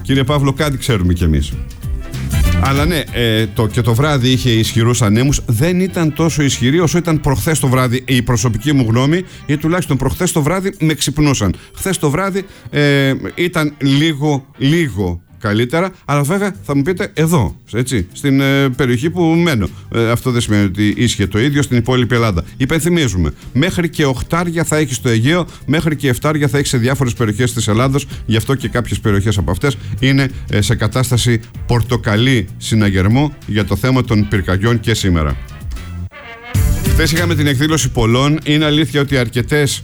Κύριε Παύλο, κάτι ξέρουμε κι εμείς. Αλλά ναι, και το βράδυ είχε ισχυρούς ανέμους. Δεν ήταν τόσο ισχυροί όσο ήταν προχθές το βράδυ, η προσωπική μου γνώμη, ή τουλάχιστον προχθές το βράδυ με ξυπνούσαν. Χθες το βράδυ ήταν λίγο καλύτερα, αλλά βέβαια θα μου πείτε εδώ, έτσι, στην περιοχή που μένω. Αυτό δεν σημαίνει ότι ίσχυε το ίδιο στην υπόλοιπη Ελλάδα. Υπενθυμίζουμε, μέχρι και 8 θα έχει στο Αιγαίο, μέχρι και 7 θα έχει σε διάφορες περιοχές της Ελλάδος. Γι' αυτό και κάποιες περιοχές από αυτές είναι σε κατάσταση πορτοκαλί συναγερμού για το θέμα των πυρκαγιών και σήμερα. Χθες είχαμε την εκδήλωση πολλών. Είναι αλήθεια ότι αρκετές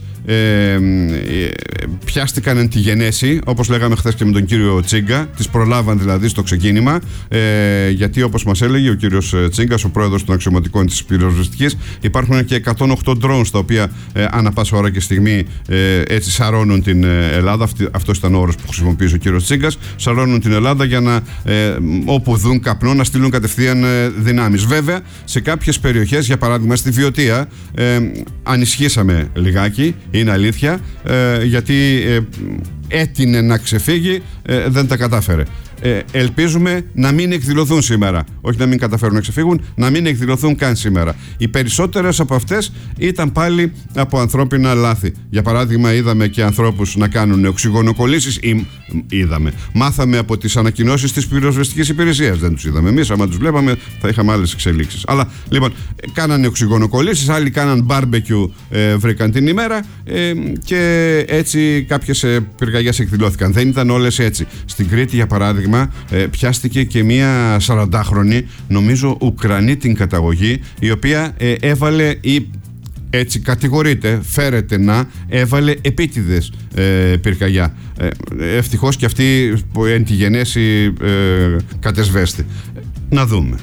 πιάστηκαν εν τη γενέση, όπως λέγαμε χθες και με τον κύριο Τσίγκα. Τις προλάβαν δηλαδή στο ξεκίνημα, γιατί όπως μας έλεγε ο κύριος Τσίγκας, ο πρόεδρος των αξιωματικών της πυροσβεστικής, υπάρχουν και 108 drones τα οποία ανά πάσα ώρα και στιγμή έτσι σαρώνουν την Ελλάδα. Αυτός ήταν ο όρος που χρησιμοποίησε ο κύριος Τσίγκας. Σαρώνουν την Ελλάδα για να όπου δουν καπνό να στείλουν κατευθείαν δυνάμεις. Βέβαια σε κάποιες περιοχές, για παράδειγμα στη Βιωτία, ανισχύσαμε λιγάκι. Είναι αλήθεια, γιατί έτεινε να ξεφύγει, δεν τα κατάφερε. Ελπίζουμε να μην εκδηλωθούν σήμερα. Όχι να μην καταφέρουν να ξεφύγουν, να μην εκδηλωθούν καν σήμερα. Οι περισσότερες από αυτές ήταν πάλι από ανθρώπινα λάθη. Για παράδειγμα, είδαμε και ανθρώπους να κάνουν οξυγονοκολλήσεις. Μάθαμε από τις ανακοινώσεις της πυροσβεστικής υπηρεσίας. Δεν τους είδαμε εμείς. Άμα τους βλέπαμε, θα είχαμε άλλες εξελίξεις. Αλλά λοιπόν, κάνανε οξυγονοκολλήσεις, άλλοι κάναν μπάρμπεκιου, βρήκαν την ημέρα, και έτσι κάποιες πυρκαγιές εκδηλώθηκαν. Δεν ήταν όλες έτσι. Στην Κρήτη, για παράδειγμα, πιάστηκε και μία 40χρονη, νομίζω Ουκρανή την καταγωγή, η οποία έβαλε, ή έτσι κατηγορείται, φέρεται να έβαλε επίτηδες πυρκαγιά. Ευτυχώς και αυτή που εν τη γενέση κατεσβέστη. Να δούμε.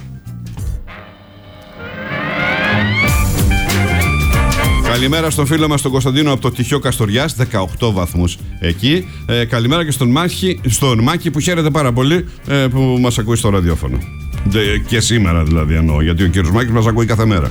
Καλημέρα στον φίλο μας τον Κωνσταντίνο από το Τυχιό Καστοριάς, 18 βαθμούς εκεί. Καλημέρα και στον Μάκη που χαίρεται πάρα πολύ, που μας ακούει στο ραδιόφωνο. Και σήμερα δηλαδή εννοώ, γιατί ο κύριος Μάκης μας ακούει κάθε μέρα.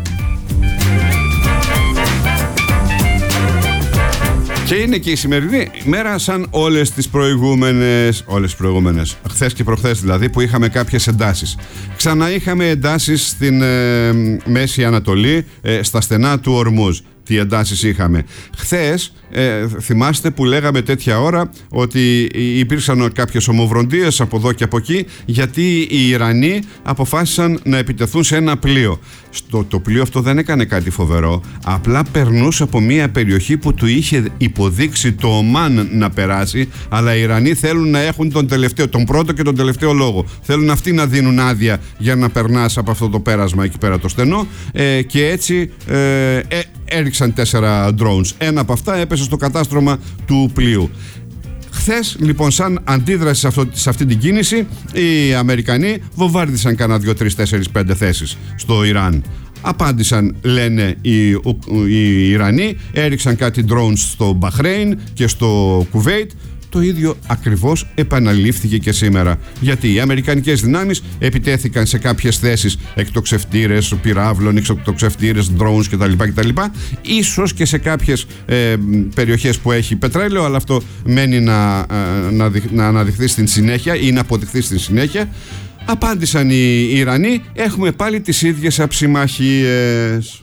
Και είναι και η σημερινή μέρα σαν όλες τις προηγούμενες. Χθες και προχθές δηλαδή, που είχαμε κάποιες εντάσεις. Ξανά είχαμε εντάσεις στην Μέση Ανατολή, στα στενά του Ορμούζ. Τι εντάσεις είχαμε. Χθες, θυμάστε που λέγαμε τέτοια ώρα ότι υπήρξαν κάποιες ομοβροντίες από εδώ και από εκεί, γιατί οι Ιρανοί αποφάσισαν να επιτεθούν σε ένα πλοίο. Το πλοίο αυτό δεν έκανε κάτι φοβερό, απλά περνούσε από μια περιοχή που του είχε υποδείξει το Ομάν να περάσει, αλλά οι Ιρανοί θέλουν να έχουν τον πρώτο και τον τελευταίο λόγο. Θέλουν αυτοί να δίνουν άδεια για να περνάς από αυτό το πέρασμα εκεί πέρα το στενό, και έτσι έριξαν 4 drones. Ένα από αυτά έπεσε στο κατάστρωμα του πλοίου. Χθες, λοιπόν, σαν αντίδραση σε αυτή την κίνηση, οι Αμερικανοί βομβάρδισαν κανένα 2, 3, 4, 5 θέσεις στο Ιράν. Απάντησαν, λένε οι Ιρανοί, έριξαν κάτι drones στο Μπαχρέιν και στο Κουβέιτ. Το ίδιο ακριβώς επαναλήφθηκε και σήμερα. Γιατί οι αμερικανικές δυνάμεις επιτέθηκαν σε κάποιες θέσεις, εκτοξευτήρες πυράβλων, εκτοξευτήρες drones κτλ. Ίσως και σε κάποιες περιοχές που έχει πετρέλαιο, αλλά αυτό μένει να αναδειχθεί στην συνέχεια ή να αποδειχθεί στην συνέχεια. Απάντησαν οι Ιρανοί, έχουμε πάλι τις ίδιες αψημαχίες.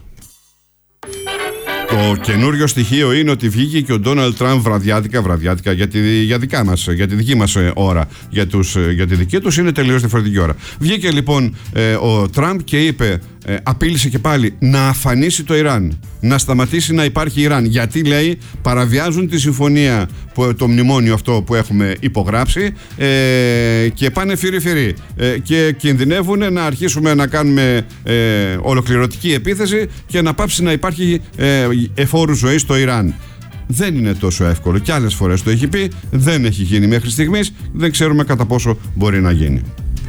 Το καινούριο στοιχείο είναι ότι βγήκε και ο Ντόναλντ Τραμπ βραδιάτικα για τη δική μας ώρα. Για τη δική τους είναι τελείως διαφορετική ώρα. Βγήκε λοιπόν ο Τραμπ και είπε, απείλησε και πάλι να αφανίσει το Ιράν, να σταματήσει να υπάρχει Ιράν, γιατί λέει παραβιάζουν τη συμφωνία, το μνημόνιο αυτό που έχουμε υπογράψει, και πάνε φυρί και κινδυνεύουν να αρχίσουμε να κάνουμε ολοκληρωτική επίθεση και να πάψει να υπάρχει εφόρου ζωή στο Ιράν. Δεν είναι τόσο εύκολο, και άλλες φορές το έχει πει, δεν έχει γίνει μέχρι στιγμής, δεν ξέρουμε κατά πόσο μπορεί να γίνει.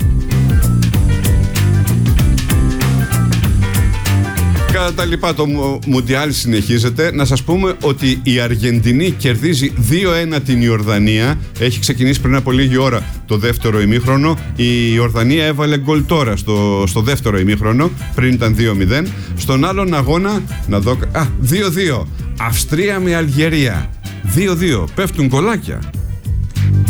Κατά τα λοιπά, το Μουντιάλ συνεχίζεται. Να σας πούμε ότι η Αργεντινή κερδίζει 2-1 την Ιορδανία. Έχει ξεκινήσει πριν από λίγη ώρα το δεύτερο ημίχρονο. Η Ιορδανία έβαλε γκολ τώρα στο δεύτερο ημίχρονο. Πριν ήταν 2-0. Στον άλλον αγώνα, 2-2. Αυστρία με Αλγερία. 2-2. Πέφτουν γκολάκια.